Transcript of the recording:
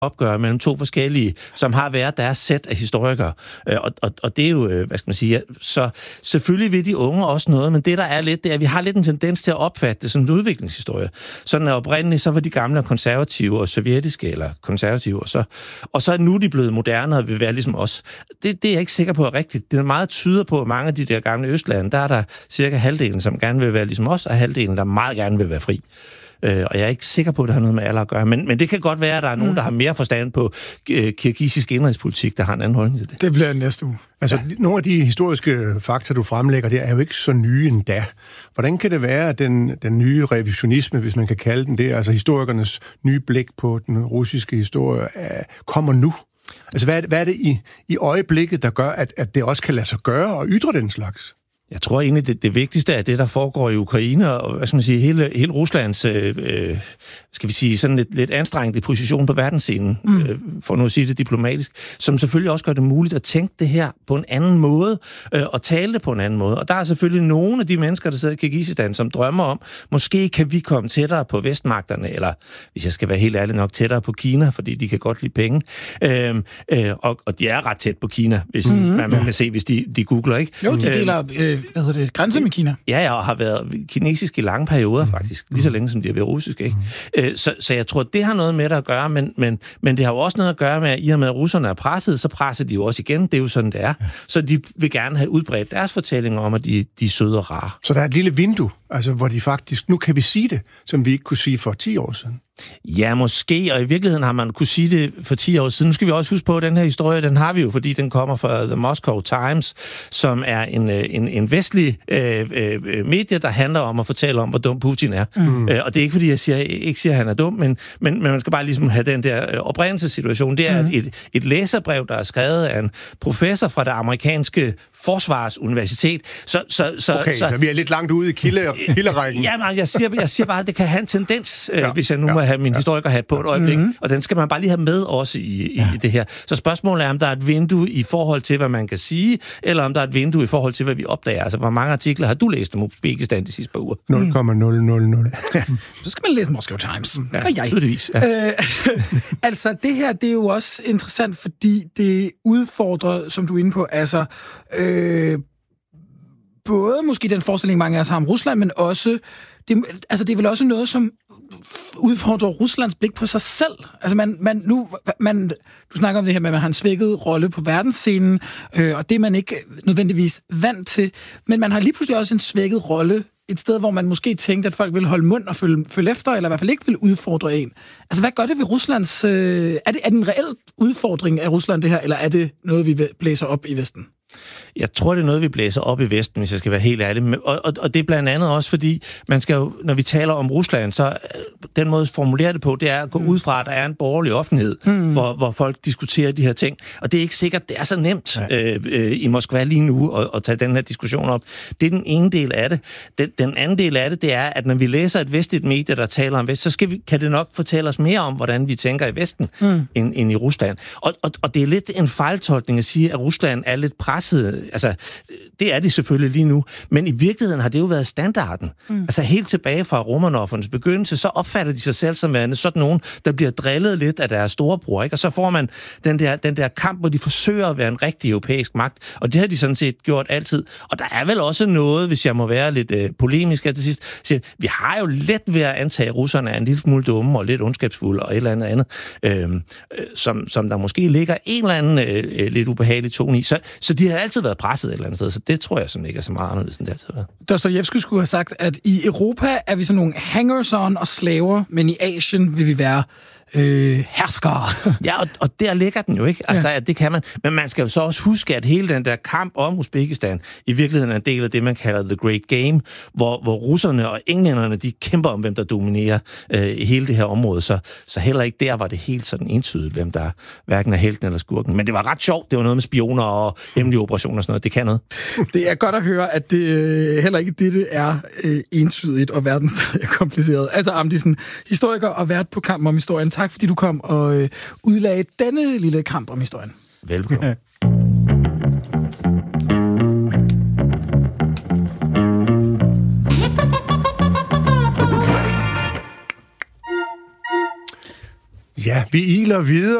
opgør mellem to forskellige, som har været deres sæt af historikere. Og det er jo, hvad skal man sige, så selvfølgelig vil de unge også noget, men det der er lidt, det er, at vi har lidt en tendens til at opfatte det som en udviklingshistorie. Sådan at oprindeligt, så var de gamle konservative og sovjetiske, eller konservative, og så er nu de blevet moderne og vil være ligesom os. Det er jeg ikke sikker på er rigtigt. Det er meget tyder på, at mange af de der gamle østlande, der er der cirka halvdelen, som gerne vil være ligesom os, og halvdelen, der meget gerne vil være fri. Og jeg er ikke sikker på, at det har noget med alder at gøre. Men det kan godt være, at der er nogen, der har mere forstand på kirgisisk indrigspolitik, der har en anden holdning til det. Det bliver næste uge. Altså, nogle af de historiske fakta, du fremlægger, det er jo ikke så nye endda. Hvordan kan det være, at den nye revisionisme, hvis man kan kalde den det, altså historikernes nye blik på den russiske historie, kommer nu? Altså, hvad er det i øjeblikket, der gør, at det også kan lade sig gøre og ytre den slags? Jeg tror egentlig, det vigtigste er det, der foregår i Ukraine, og hvad skal man sige, hele Ruslands, skal vi sige, sådan lidt anstrengte position på verdensscenen, for nu at sige det diplomatisk, som selvfølgelig også gør det muligt at tænke det her på en anden måde, og tale det på en anden måde. Og der er selvfølgelig nogle af de mennesker, der sidder i Kirgisistan, som drømmer om, måske kan vi komme tættere på vestmagterne, eller hvis jeg skal være helt ærlig nok, tættere på Kina, fordi de kan godt lide penge. Og de er ret tæt på Kina, hvis man kan se, hvis de googler, ikke? Jo, de deler grænse med Kina. Ja, og har været kinesisk i lange perioder, faktisk. Lige så længe, som de har været russiske, ikke? Så jeg tror, det har noget med det at gøre, men det har jo også noget at gøre med, at i og med, at russerne er presset, så presser de jo også igen. Det er jo sådan, det er. Så de vil gerne have udbredt deres fortællinger om, at de er søde og rare. Så der er et lille vindue, altså, hvor de faktisk, nu kan vi sige det, som vi ikke kunne sige for 10 år siden. Ja, måske, og i virkeligheden har man kunne sige det for 10 år siden. Nu skal vi også huske på, at den her historie, den har vi jo, fordi den kommer fra The Moscow Times, som er en vestlig medie, der handler om at fortælle om, hvor dum Putin er. Og det er ikke, fordi jeg ikke siger, at han er dum, men man skal bare ligesom have den der oprindelsessituation. Det er et læserbrev, der er skrevet af en professor fra det amerikanske forsvarsuniversitet. Så vi er lidt langt ude i kilderækken. Ja, men jeg siger bare, at det kan have en tendens, hvis jeg nu må have min historikerhat på et øjeblik, og den skal man bare lige have med også i det her. Så spørgsmålet er, om der er et vindue i forhold til, hvad man kan sige, eller om der er et vindue i forhold til, hvad vi opdager. Altså, hvor mange artikler har du læst om Uzbekistan de sidste par uger? 0,000. Så skal man læse Moscow Times. Det gør jeg. Tydeligvis. Ja. Altså, det her, det er jo også interessant, fordi det udfordrer, som du er inde på, altså både måske den forestilling, mange af os har om Rusland, men også det er vel også noget, som udfordrer Ruslands blik på sig selv. Altså du snakker om det her med, at man har en svækket rolle på verdensscenen, og det er man ikke nødvendigvis vant til, men man har lige pludselig også en svækket rolle et sted, hvor man måske tænkte, at folk ville holde mund og følge efter, eller i hvert fald ikke vil udfordre en. Altså, hvad gør det ved Ruslands... Er det en reel udfordring af Rusland, det her, eller er det noget, vi blæser op i Vesten? Jeg tror, det er noget, vi blæser op i Vesten, hvis jeg skal være helt ærlig. Og det er blandt andet også, fordi man skal jo, når vi taler om Rusland, så den måde at formulere det på, det er at gå ud fra, at der er en borgerlig offentlighed, hvor folk diskuterer de her ting. Og det er ikke sikkert, det er så nemt i Moskva lige nu at tage den her diskussion op. Det er den ene del af det. Den anden del af det, det er, at når vi læser et vestligt medie, der taler om Vest, så kan det nok fortælle os mere om, hvordan vi tænker i Vesten, end i Rusland. Og det er lidt en fejltolkning at sige, at Rusland er lidt presset. Altså, det er de selvfølgelig lige nu, men i virkeligheden har det jo været standarden. Altså, helt tilbage fra Romanovens begyndelse, så opfatter de sig selv som værende sådan nogen, der bliver drillet lidt af deres storebror, ikke? Og så får man den der kamp, hvor de forsøger at være en rigtig europæisk magt, og det har de sådan set gjort altid. Og der er vel også noget, hvis jeg må være lidt polemisk her til sidst, så vi har jo let ved at antage, at russerne er en lille smule dumme og lidt ondskabsfulde og et eller andet, som der måske ligger en eller anden lidt ubehagelig tone i. Så de har altid været presset et eller andet sted, så det tror jeg sådan ikke er så meget anderledes end det altid har været. Dostojevskij skulle have sagt, at i Europa er vi sådan nogle hangers-on og slaver, men i Asien vil vi være herskere. Ja, og der ligger den jo ikke. Altså, at det kan man. Men man skal jo så også huske, at hele den der kamp om Uzbekistan i virkeligheden er en del af det, man kalder The Great Game, hvor russerne og englænderne, de kæmper om, hvem der dominerer hele det her område. Så heller ikke der var det helt sådan entydigt, hvem der hverken er helten eller skurken. Men det var ret sjovt. Det var noget med spioner og hemmelige operationer og sådan noget. Det kan noget. Det er godt at høre, at det heller ikke det er entydigt, og verden stadig er kompliceret. Altså, Amdisen, historiker og vært på Kampen om historien. Tak, fordi du kom og udlagde denne lille kamp om historien. Velbekomme. Ja, vi iler videre.